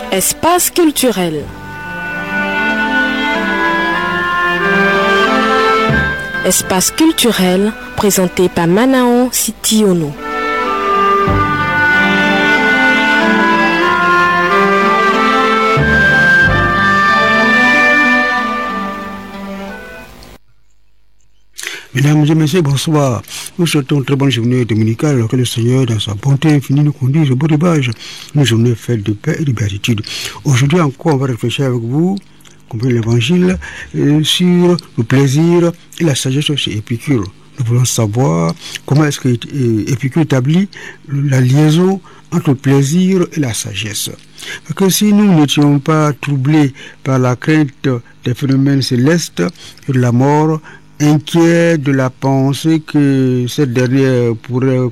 Espace culturel. Espace culturel présenté par Manaon Sitiono. Mesdames et messieurs, bonsoir. Nous souhaitons une très bonne journée dominicale, que le Seigneur, dans sa bonté infinie, nous conduise au beau rivage. Une journée faite de paix et de béatitude. Aujourd'hui encore, on va réfléchir avec vous, comprenez l'Évangile, sur le plaisir et la sagesse chez Épicure. Nous voulons savoir comment est-ce que Épicure établit la liaison entre le plaisir et la sagesse. Parce que si nous n'étions pas troublés par la crainte des phénomènes célestes et de la mort, inquiet de la pensée que cette dernière pourrait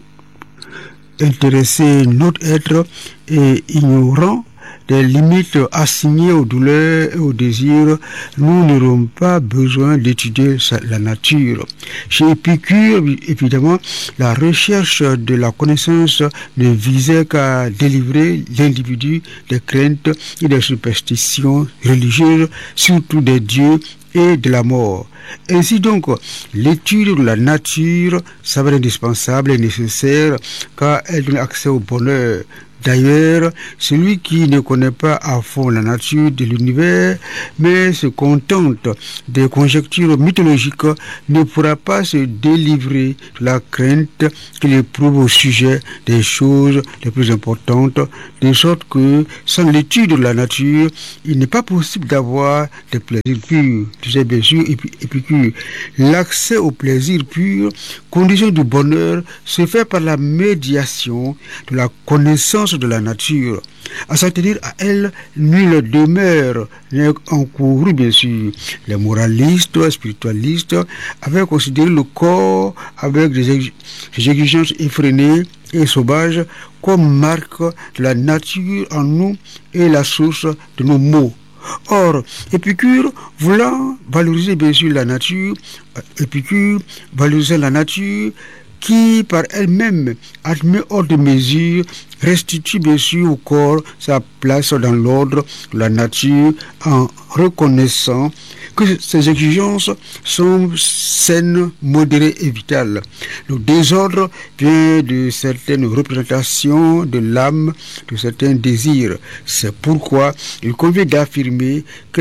intéresser notre être et ignorant des limites assignées aux douleurs et aux désirs, nous n'aurons pas besoin d'étudier la nature. Chez Épicure, évidemment, la recherche de la connaissance ne visait qu'à délivrer l'individu des craintes et des superstitions religieuses, surtout des dieux et de la mort. Ainsi donc, l'étude de la nature s'avère indispensable et nécessaire car elle donne accès au bonheur. D'ailleurs, celui qui ne connaît pas à fond la nature de l'univers, mais se contente des conjectures mythologiques, ne pourra pas se délivrer de la crainte qu'il éprouve au sujet des choses les plus importantes, de sorte que, sans l'étude de la nature, il n'est pas possible d'avoir des plaisirs purs. Tu sais bien sûr, Épicure, l'accès au plaisir pur, condition du bonheur, se fait par la médiation de la connaissance de la nature. À s'en tenir à elle, nulle demeure n'est encourue, bien sûr. Les moralistes, spiritualistes avaient considéré le corps avec des exigences effrénées et sauvages comme marque de la nature en nous et la source de nos maux. Or, Épicure, voulant valoriser bien sûr la nature, Épicure valorisait la nature qui, par elle-même, admet hors de mesure, restitue bien sûr au corps sa place dans l'ordre de la nature en reconnaissant que ces exigences sont saines, modérées et vitales. Le désordre vient de certaines représentations de l'âme, de certains désirs. C'est pourquoi il convient d'affirmer et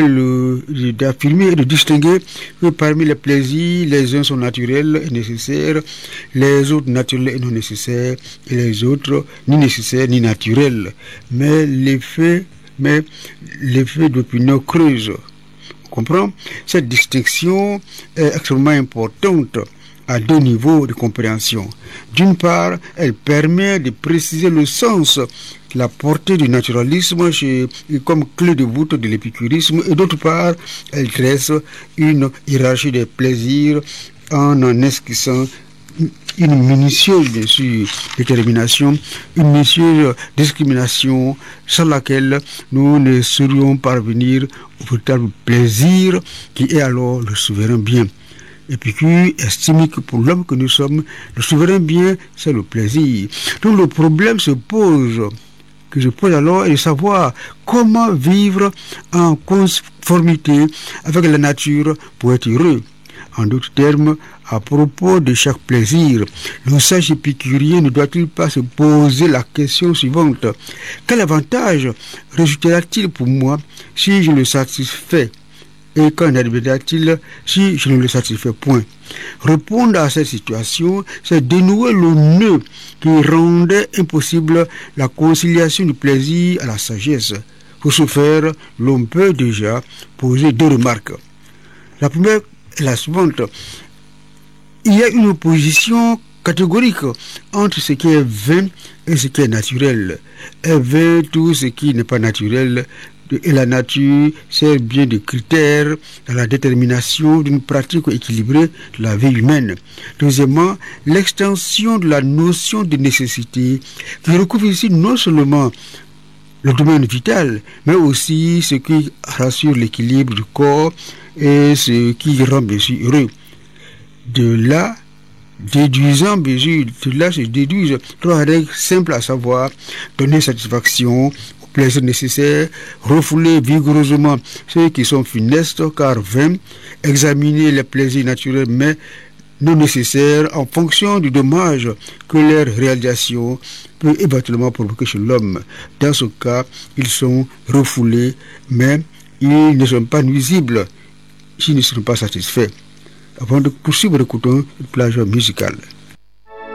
de distinguer que parmi les plaisirs, les uns sont naturels et nécessaires, les autres naturels et non nécessaires, et les autres ni nécessaires ni naturels. Mais l'effet d'opinion creuse. On comprend? Cette distinction est extrêmement importante à deux niveaux de compréhension. D'une part, elle permet de préciser le sens, la portée du naturalisme comme clé de voûte de l'épicurisme, et d'autre part, elle dresse une hiérarchie des plaisirs en esquissant une minutieuse, bien sûr, détermination, une minutieuse discrimination sans laquelle nous ne saurions parvenir au véritable plaisir qui est alors le souverain bien. Épicure estime que pour l'homme que nous sommes, le souverain bien, c'est le plaisir. Donc le problème se pose alors est de savoir comment vivre en conformité avec la nature pour être heureux. En d'autres termes, à propos de chaque plaisir, le sage épicurien ne doit-il pas se poser la question suivante: quel avantage résultera-t-il pour moi si je le satisfais? Et qu'en adviendra-t-il si je ne le satisfais point? Répondre à cette situation, c'est dénouer le nœud qui rendait impossible la conciliation du plaisir à la sagesse. Pour ce faire, l'on peut déjà poser deux remarques. La première est la suivante. Il y a une opposition catégorique entre ce qui est vain et ce qui est naturel. Est vain tout ce qui n'est pas naturel, et la nature sert bien de critère dans la détermination d'une pratique équilibrée de la vie humaine. Deuxièmement, l'extension de la notion de nécessité qui recouvre ici non seulement le domaine vital, mais aussi ce qui rassure l'équilibre du corps et ce qui rend bien sûr heureux. De là se déduisent trois règles simples, à savoir donner satisfaction plaisirs nécessaires, refouler vigoureusement ceux qui sont funestes, car vain, examiner les plaisirs naturels, mais non nécessaires en fonction du dommage que leur réalisation peut éventuellement provoquer chez l'homme. Dans ce cas, ils sont refoulés, mais ils ne sont pas nuisibles s'ils ne sont pas satisfaits. Avant de poursuivre, écoutons une plage musicale.